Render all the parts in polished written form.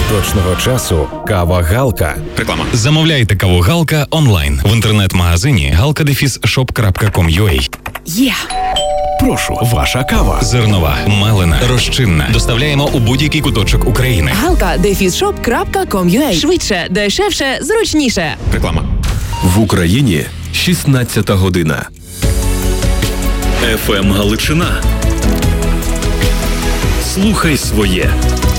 точного часу кава Галка. Реклама. Замовляйте каву Галка онлайн в інтернет-магазині galka-shop.com.ua. Є! Прошу, ваша кава. Зернова, мелена, розчинна. Доставляємо у будь-який куточок України. galka-shop.com.ua. Швидше, дешевше, зручніше. Реклама. В Україні 16 година. ФМ Галичина. Слухай своє.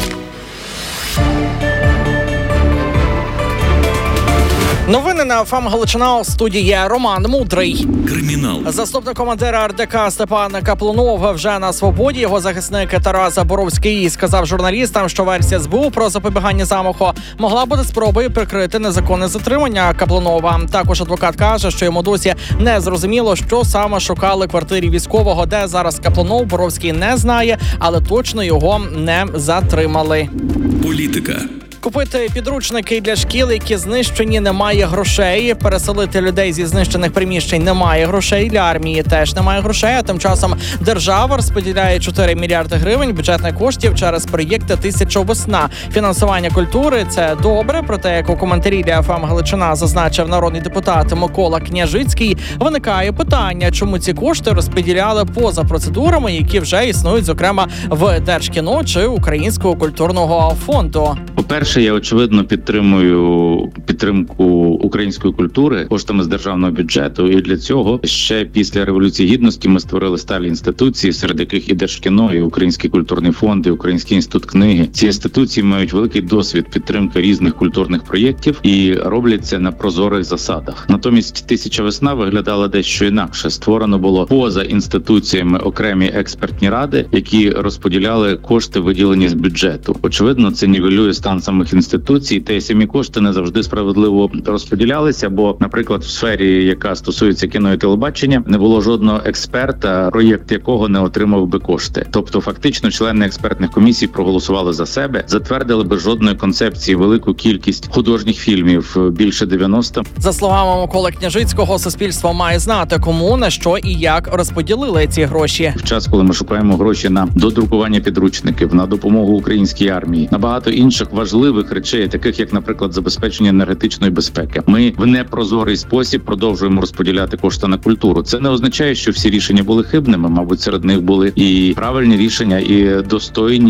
Новини на ФМ Галичина. Студії Роман Мудрий. Кримінал. Заступник командира РДК Степан Каплунов вже на свободі. Його захисник Тарас Боровський сказав журналістам, що версія СБУ про запобігання замаху могла бути спробою прикрити незаконне затримання Каплунова. Також адвокат каже, що йому досі не зрозуміло, що саме шукали в квартирі військового, де зараз Каплунов. Боровський не знає, але точно його не затримали. Політика. Купити підручники для шкіл, які знищені, немає грошей. Переселити людей зі знищених приміщень немає грошей. Для армії теж немає грошей. А тим часом держава розподіляє 4 мільярди гривень бюджетних коштів через проєкти «Тисяча весна». Фінансування культури – це добре. Проте, як у коментарі для ФМ Галичина зазначив народний депутат Микола Княжицький, виникає питання, чому ці кошти розподіляли поза процедурами, які вже існують, зокрема, в Держкіно чи Українського культурного фонду. По-перше, я очевидно підтримую підтримку української культури коштами з державного бюджету. І для цього ще після Революції Гідності ми створили сталі інституції, серед яких і Держкіно, і Український культурний фонд, і Український інститут книги. Ці інституції мають великий досвід підтримки різних культурних проєктів і роблять це на прозорих засадах. Натомість «Тисяча весна» виглядала дещо інакше. Створено було поза інституціями окремі експертні ради, які розподіляли кошти, виділені з бюджету. Очевидно, це нівелює стан самих інституцій, та й самі кошти не завжди справедливо розподілялися, бо, наприклад, в сфері, яка стосується кіно і телебачення, не було жодного експерта, проєкт якого не отримав би кошти. Тобто, фактично, члени експертних комісій проголосували за себе, затвердили без жодної концепції велику кількість художніх фільмів, більше 90. За словами Миколи Княжицького, суспільство має знати, кому, на що і як розподілили ці гроші. В час, коли ми шукаємо гроші на додрукування підручників, на допомогу українській армії, на багато інших важливих речей, таких як, наприклад, забезпечення енергетичної безпеки, ми в непрозорий спосіб продовжуємо розподіляти кошти на культуру. Це не означає, що всі рішення були хибними. Мабуть, серед них були і правильні рішення, і достойні